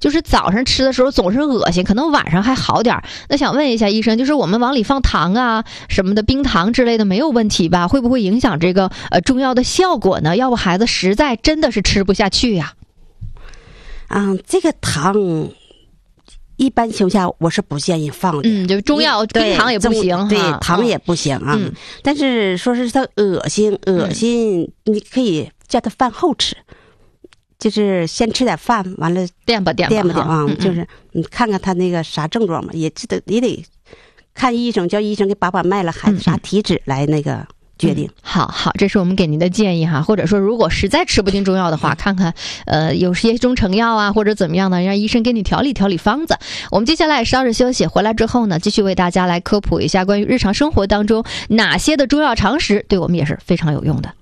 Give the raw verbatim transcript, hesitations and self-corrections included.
就是早上吃的时候总是恶心，可能晚上还好点。那想问一下医生，就是我们往里放糖啊什么的，冰糖之类的没有问题吧？会不会影响这个呃中药的效果呢？要不孩子实在真的是吃不下去呀、 啊？嗯，这个糖一般情况下我是不建议放的。 嗯，就是中药冰糖也不行， 对，糖也不行啊。嗯、但是说是它恶心，恶心、嗯、你可以叫他饭后吃。就是先吃点饭，完了垫吧垫吧垫吧垫啊，就是你看看他那个啥症状嘛，也记得也得看医生，叫医生给把把脉了，孩子啥体质来那个决定。 嗯、好好，这是我们给您的建议哈，或者说如果实在吃不进中药的话，看看呃有些中成药啊或者怎么样的，让医生给你调理调理方子。我们接下来稍事休息，回来之后呢，继续为大家来科普一下关于日常生活当中哪些的中药常识对我们也是非常有用的。